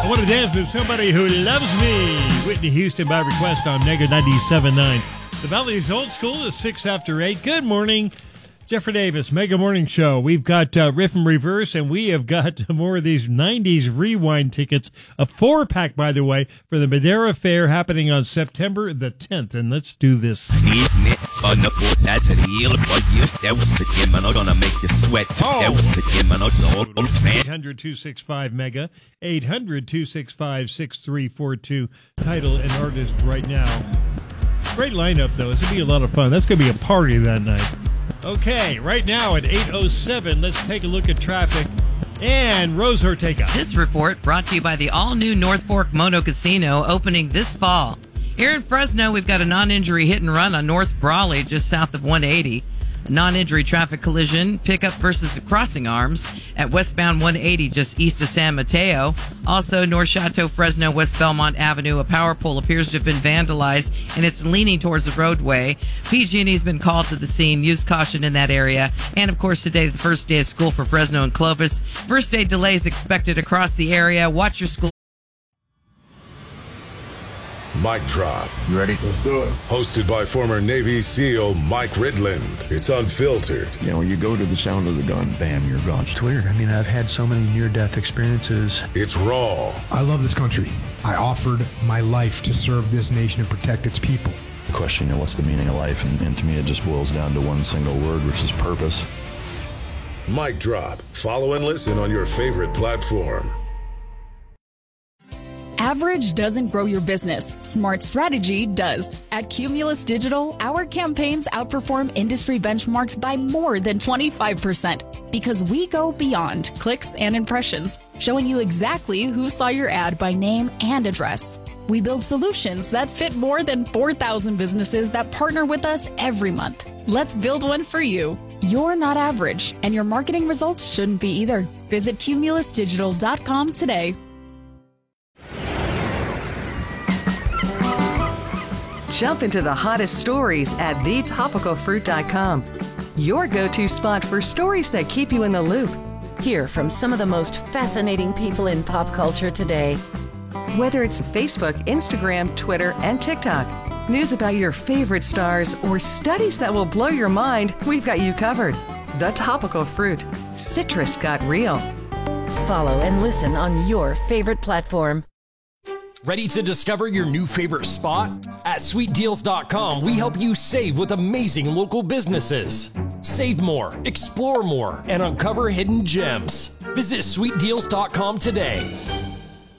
I want to dance with somebody who loves me. Whitney Houston by request on Mega 97.9. The Valley's Old School is 6 after 8. Good morning. Jeffrey Davis, Mega Morning Show. We've got Riff and Reverse, and we have got more of these 90s rewind tickets. A 4-pack, by the way, for the Madeira Fair happening on September the 10th. And let's do this. 800-265-MEGA, 800-265-6342. Title and artist right now. Great lineup, though. It's going to be a lot of fun. That's going to be a party that night. Okay, right now at 8:07, let's take a look at traffic. And Rose Ortega. This report brought to you by the all-new North Fork Mono Casino, opening this fall. Here in Fresno, we've got a non-injury hit and run on North Brawley, just south of 180. A non-injury traffic collision, pickup versus the crossing arms at westbound 180 just east of San Mateo. Also, North Chateau, Fresno, West Belmont Avenue, a power pole appears to have been vandalized and it's leaning towards the roadway. PG&E's been called to the scene. Use caution in that area. And, of course, today, the first day of school for Fresno and Clovis. First day delays expected across the area. Watch your school. Mic Drop. You ready? Let's do it. Hosted by former Navy SEAL Mike Ridland. It's unfiltered. You know, when you go to the sound of the gun, bam, you're gone. It's weird. I mean, I've had so many near-death experiences. It's raw. I love this country. I offered my life to serve this nation and protect its people. The question, what's the meaning of life? And to me, it just boils down to one single word, which is purpose. Mic Drop. Follow and listen on your favorite platform. Average doesn't grow your business. Smart strategy does. At Cumulus Digital, our campaigns outperform industry benchmarks by more than 25% because we go beyond clicks and impressions, showing you exactly who saw your ad by name and address. We build solutions that fit more than 4,000 businesses that partner with us every month. Let's build one for you. You're not average, and your marketing results shouldn't be either. Visit cumulusdigital.com today. Jump into the hottest stories at thetopicalfruit.com. Your go-to spot for stories that keep you in the loop. Hear from some of the most fascinating people in pop culture today. Whether it's Facebook, Instagram, Twitter, and TikTok, news about your favorite stars, or studies that will blow your mind, we've got you covered. The Topical Fruit. Citrus got real. Follow and listen on your favorite platform. Ready to discover your new favorite spot? At sweetdeals.com, we help you save with amazing local businesses. Save more, explore more, and uncover hidden gems. Visit sweetdeals.com today.